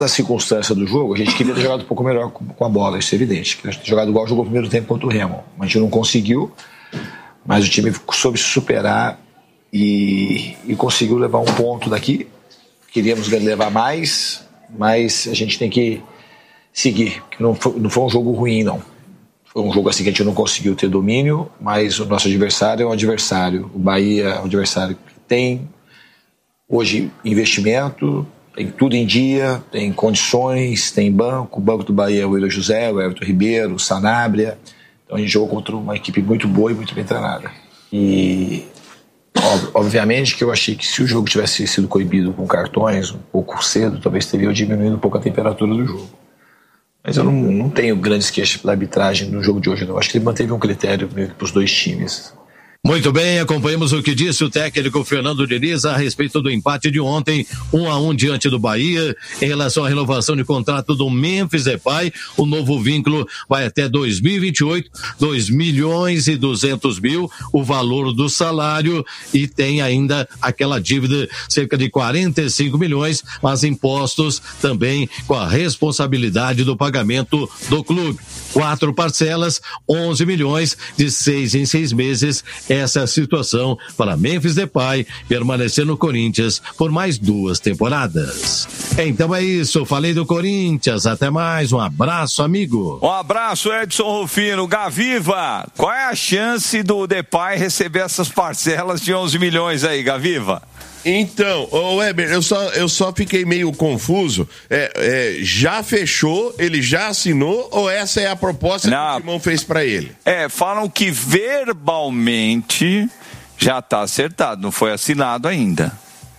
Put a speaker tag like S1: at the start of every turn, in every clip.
S1: da circunstância do jogo, a gente queria ter jogado um pouco melhor com a bola, isso é evidente. Queria ter jogado igual jogou o primeiro tempo contra o Remo. A gente não conseguiu, mas o time soube se superar e conseguiu levar um ponto daqui. Queríamos levar mais, mas a gente tem que seguir. Não foi um jogo ruim, não. Foi um jogo assim que a gente não conseguiu ter domínio, mas o nosso adversário é um adversário. O Bahia é um adversário que tem hoje investimento, tem tudo em dia, tem condições, tem banco. O banco do Bahia é o Willian José, o Everton Ribeiro, o Sanabria. Então a gente jogou contra uma equipe muito boa e muito bem treinada. E obviamente que eu achei que se o jogo tivesse sido coibido com cartões um pouco cedo, talvez teria diminuído um pouco a temperatura do jogo. Mas eu não tenho grandes queixas pela arbitragem no jogo de hoje, não. Acho que ele manteve um critério para os dois times.
S2: Muito bem, acompanhamos o que disse o técnico Fernando Diniz a respeito do empate de ontem, 1-1 diante do Bahia. Em relação à renovação de contrato do Memphis Depay, o novo vínculo vai até 2028, 2.200.000 o valor do salário, e tem ainda aquela dívida, cerca de 45 milhões, mas impostos também com a responsabilidade do pagamento do clube. 4 parcelas, 11 milhões, de 6 em 6 meses. Essa é a situação para Memphis Depay permanecer no Corinthians por mais 2 temporadas. Então é isso, falei do Corinthians, até mais, um abraço, amigo.
S3: Um abraço, Edson Rufino. Gaviva, qual é a chance do Depay receber essas parcelas de 11 milhões aí, Gaviva?
S4: Então, Weber, eu só fiquei meio confuso. Já fechou, ele já assinou, ou essa é a proposta que o Timão fez pra ele?
S3: Falam que verbalmente já tá acertado, não foi assinado ainda.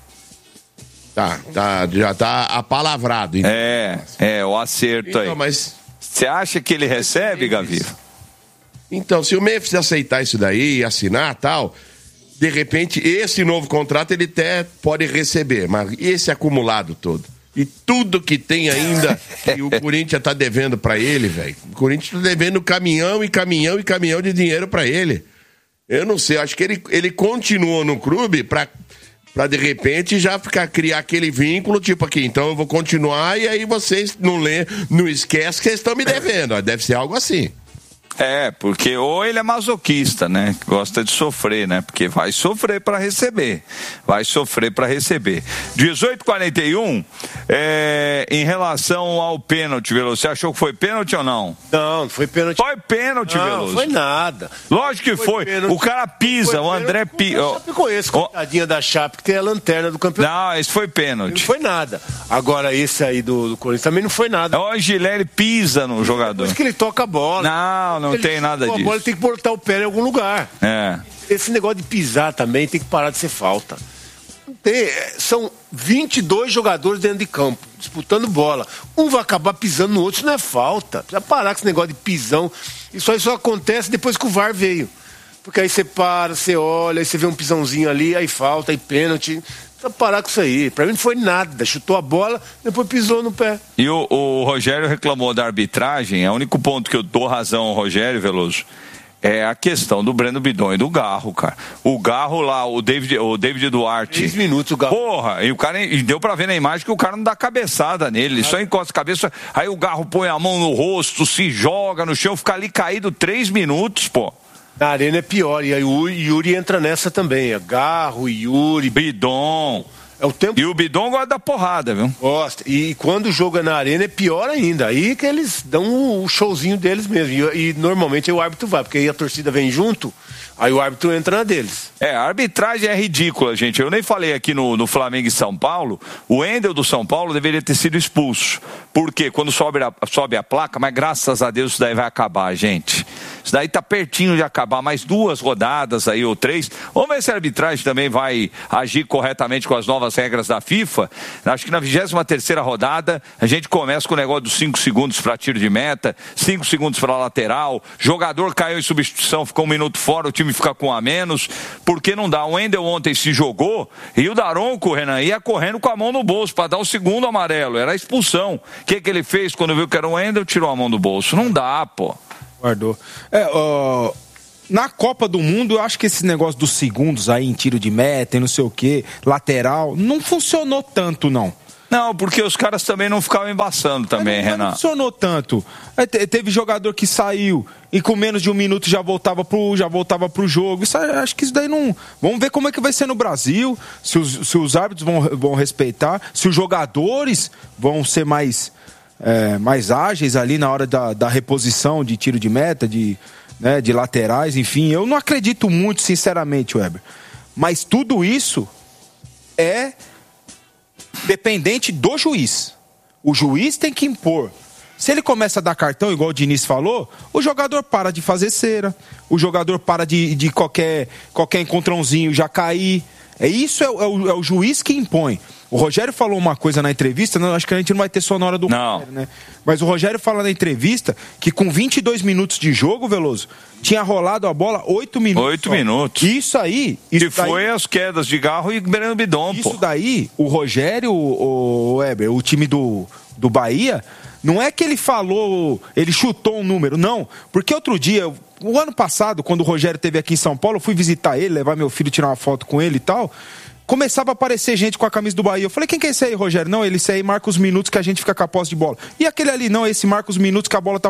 S4: Já tá apalavrado. Então.
S3: O acerto então, aí. Mas você acha que ele recebe, Gaviva?
S4: Então, se o Memphis aceitar isso daí e assinar tal, de repente, esse novo contrato ele até pode receber, mas esse acumulado todo. E tudo que tem ainda, que o Corinthians tá devendo pra ele, velho. O Corinthians tá devendo caminhão e caminhão e caminhão de dinheiro pra ele. Eu não sei, acho que ele continuou no clube pra de repente já criar aquele vínculo, tipo aqui, então eu vou continuar e aí vocês não esquecem que vocês estão me devendo. Deve ser algo assim.
S3: Porque ou ele é masoquista, né? Gosta de sofrer, né? Porque vai sofrer para receber. 18h41, em relação ao pênalti, Veloso, você achou que foi pênalti ou não?
S5: Não foi pênalti.
S3: Foi pênalti, Veloso.
S5: Não foi nada.
S3: Lógico que foi. O cara pisa, o André pisa.
S5: Eu conheço, coitadinha da Chape, que tem a lanterna do campeonato.
S3: Não, esse foi pênalti.
S5: Não foi nada. Agora, esse aí do Corinthians também não foi nada.
S3: O Angileri pisa no jogador.
S5: Depois que ele toca a bola.
S3: Não tem nada disso.
S5: A bola tem que botar o pé em algum lugar. Esse negócio de pisar também tem que parar de ser falta. São 22 jogadores dentro de campo, disputando bola. Um vai acabar pisando no outro, isso não é falta. Precisa parar com esse negócio de pisão. Isso aí só acontece depois que o VAR veio. Porque aí você para, você olha, aí você vê um pisãozinho ali, aí falta, aí pênalti. Precisa parar com isso aí. Pra mim não foi nada. Chutou a bola, depois pisou no pé.
S3: E o Rogério reclamou da arbitragem. O único ponto que eu dou razão ao Rogério, Veloso, é a questão do Breno Bidon e do Garro, cara. O Garro lá, o David Duarte.
S5: 3 minutos o Garro.
S3: Porra, e deu pra ver na imagem que o cara não dá cabeçada nele, ele só encosta a cabeça, aí o Garro põe a mão no rosto, se joga no chão, fica ali caído 3 minutos, pô.
S5: Na arena é pior, e aí o Yuri entra nessa também, Garro, Yuri,
S3: Bidon.
S5: É o tempo...
S3: E o Bidon gosta da porrada, viu?
S5: Gosta. E quando o jogo é na arena é pior ainda. Aí que eles dão o showzinho deles mesmo. E normalmente o árbitro vai, porque aí a torcida vem junto, aí o árbitro entra na deles.
S3: A arbitragem é ridícula, gente. Eu nem falei aqui no Flamengo e São Paulo, o Wendel do São Paulo deveria ter sido expulso. Porque quando sobe a placa, mas graças a Deus isso daí vai acabar, gente. Isso daí tá pertinho de acabar, mais 2 rodadas aí ou 3. Vamos ver se a arbitragem também vai agir corretamente com as novas regras da FIFA. Acho que na 23ª rodada a gente começa com o negócio dos 5 segundos para tiro de meta, 5 segundos para lateral, jogador caiu em substituição, ficou 1 minuto fora, o time fica com 1 a menos, porque não dá. O Wendel ontem se jogou e o Daronco, Renan, ia correndo com a mão no bolso para dar o 2º amarelo, era a expulsão. O que ele fez quando viu que era o Wendel? Tirou a mão do bolso. Não dá, pô.
S6: Guardou. Na Copa do Mundo, eu acho que esse negócio dos segundos aí em tiro de meta e não sei o que, lateral, não funcionou tanto, não.
S3: Não, porque os caras também não ficavam embaçando também, Renan.
S6: Não funcionou tanto. Teve jogador que saiu e com menos de um minuto já voltava pro jogo. Acho que isso daí não... Vamos ver como é que vai ser no Brasil, se os árbitros vão respeitar, se os jogadores vão ser mais ágeis ali na hora da reposição de tiro de meta, de laterais, enfim. Eu não acredito muito, sinceramente, Weber. Mas tudo isso é dependente do juiz. O juiz tem que impor. Se ele começa a dar cartão, igual o Diniz falou, o jogador para de fazer cera, o jogador para de qualquer encontrãozinho já cair. Isso é o juiz que impõe. O Rogério falou uma coisa na entrevista, acho que a gente não vai ter sonora do Rogério, né? Mas o Rogério fala na entrevista que com 22 minutos de jogo, Veloso, tinha rolado a bola 8 minutos.
S3: 8 minutos.
S6: Isso aí...
S3: Foi as quedas de Garro e Breno Bidon,
S6: Isso daí, o Rogério, o Weber, o time do Bahia, não é que ele falou, ele chutou um número, não. Porque outro dia... O ano passado, quando o Rogério esteve aqui em São Paulo, eu fui visitar ele, levar meu filho, tirar uma foto com ele e tal. Começava a aparecer gente com a camisa do Bahia. Eu falei, quem que é esse aí, Rogério? Não, esse aí marca os minutos que a gente fica com a posse de bola. E aquele ali, não, esse marca os minutos que a bola tá...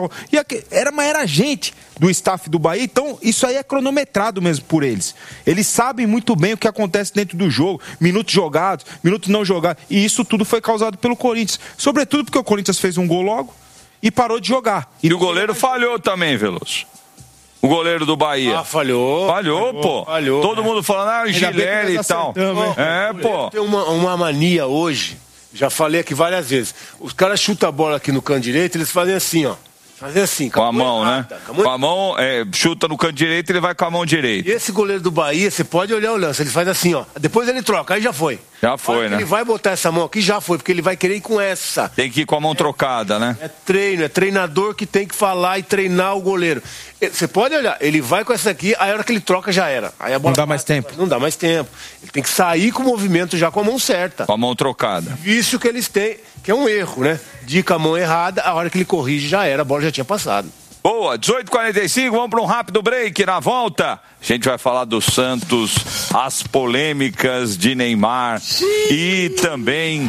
S6: Era gente do staff do Bahia, então isso aí é cronometrado mesmo por eles. Eles sabem muito bem o que acontece dentro do jogo, minutos jogados, minutos não jogados. E isso tudo foi causado pelo Corinthians. Sobretudo porque o Corinthians fez um gol logo e parou de jogar.
S3: E o goleiro falhou também, Veloso. O goleiro do Bahia.
S5: Falhou,
S3: pô.
S5: Falhou.
S3: Todo mundo falando, Gileri e tal. Pô.
S5: Tem uma mania hoje, já falei aqui várias vezes. Os caras chutam a bola aqui no canto direito, eles fazem assim, ó. Fazer assim,
S3: com a mão, errada, né? Com a mão, chuta no canto direito e ele vai com a mão direita.
S5: E esse goleiro do Bahia, você pode olhar o lance, ele faz assim, ó. Depois ele troca, aí já foi.
S3: Já foi, né?
S5: Ele vai botar essa mão aqui, já foi, porque ele vai querer ir com essa.
S3: Tem que ir com a mão trocada, né?
S5: É treino, é treinador que tem que falar e treinar o goleiro. Você pode olhar, ele vai com essa aqui, aí a hora que ele troca já era. Aí a bola
S6: não dá mais tempo.
S5: Não dá mais tempo. Ele tem que sair com o movimento já com a mão certa.
S3: Com a mão trocada.
S5: Vício que eles têm, que é um erro, né? De com a mão errada, a hora que ele corrige já era, a bola já tinha passado.
S3: Boa, 18h45, vamos para um rápido break. Na volta, a gente vai falar do Santos, as polêmicas de Neymar e também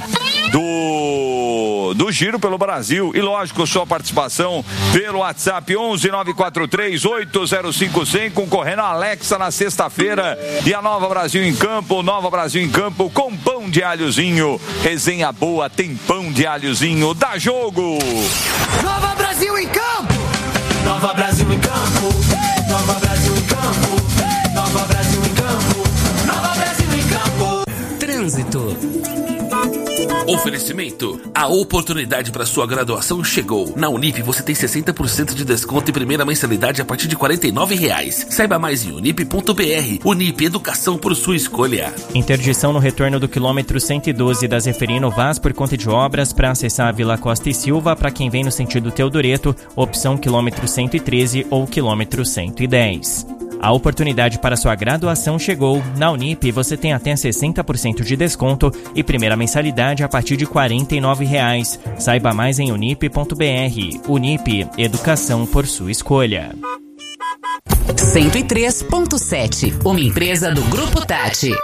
S3: do Giro pelo Brasil. E lógico, sua participação pelo WhatsApp 11-943-805-100, concorrendo a Alexa na sexta-feira. E a Nova Brasil em Campo, com pão de alhozinho. Resenha boa, tem pão de alhozinho. Dá jogo!
S7: Nova Brasil em Campo! Nova Brasil em Campo, Nova Brasil em Campo, Nova Brasil em Campo, Nova Brasil em Campo. Trânsito.
S8: Oferecimento. A oportunidade para sua graduação chegou. Na Unip você tem 60% de desconto e primeira mensalidade a partir de R$ 49,00. Saiba mais em unip.br. Unip, educação por sua escolha.
S9: Interdição no retorno do quilômetro 112 da Zeferino Vaz por conta de obras para acessar a Vila Costa e Silva para quem vem no sentido Teodoreto, opção quilômetro 113 ou quilômetro 110. A oportunidade para sua graduação chegou. Na Unip, você tem até 60% de desconto e primeira mensalidade a partir de R$ 49,00. Saiba mais em unip.br. Unip, educação por sua escolha.
S10: 103.7, uma empresa do Grupo Tati.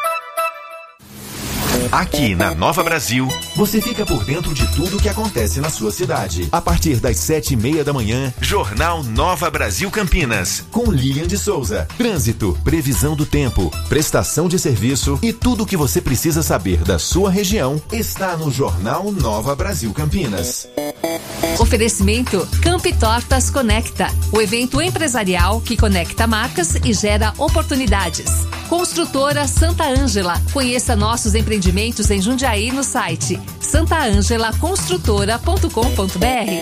S11: Aqui na Nova Brasil, você fica por dentro de tudo o que acontece na sua cidade. A partir das 7:30 da manhã, Jornal Nova Brasil Campinas, com Lilian de Souza. Trânsito, previsão do tempo, prestação de serviço e tudo o que você precisa saber da sua região está no Jornal Nova Brasil Campinas.
S12: Oferecimento Camp Tortas Conecta, o evento empresarial que conecta marcas e gera oportunidades. Construtora Santa Ângela. Conheça nossos empreendimentos em Jundiaí no site santaangelaconstrutora.com.br.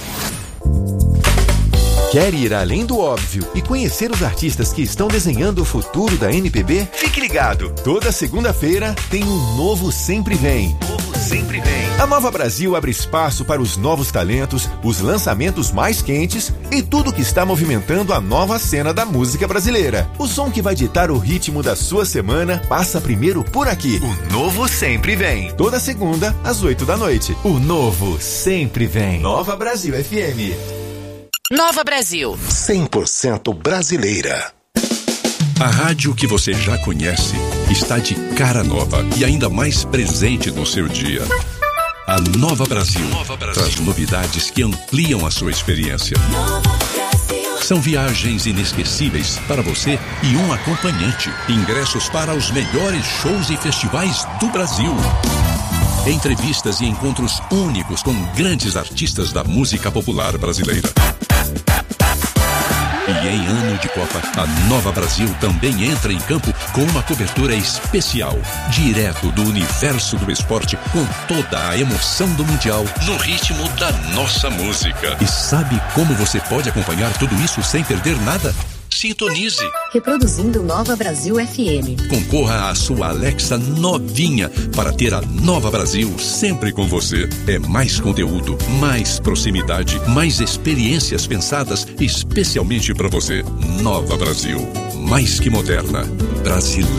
S11: Quer ir além do óbvio e conhecer os artistas que estão desenhando o futuro da MPB? Fique ligado! Toda segunda-feira tem um Novo Sempre Vem. Sempre vem. A Nova Brasil abre espaço para os novos talentos, os lançamentos mais quentes e tudo que está movimentando a nova cena da música brasileira. O som que vai ditar o ritmo da sua semana passa primeiro por aqui. O Novo Sempre Vem. Toda segunda, às 8 da noite. O Novo Sempre Vem. Nova Brasil FM.
S10: Nova Brasil.
S13: 100% brasileira.
S14: A rádio que você já conhece está de cara nova e ainda mais presente no seu dia. A Nova Brasil traz novidades que ampliam a sua experiência. São viagens inesquecíveis para você e um acompanhante. Ingressos para os melhores shows e festivais do Brasil. Entrevistas e encontros únicos com grandes artistas da música popular brasileira. E em ano de Copa, a Nova Brasil também entra em campo com uma cobertura especial, direto do universo do esporte, com toda a emoção do Mundial, no ritmo da nossa música. E sabe como você pode acompanhar tudo isso sem perder nada? Sintonize.
S15: Reproduzindo Nova Brasil FM.
S14: Concorra à sua Alexa novinha para ter a Nova Brasil sempre com você. É mais conteúdo, mais proximidade, mais experiências pensadas especialmente para você. Nova Brasil, mais que moderna, brasileira.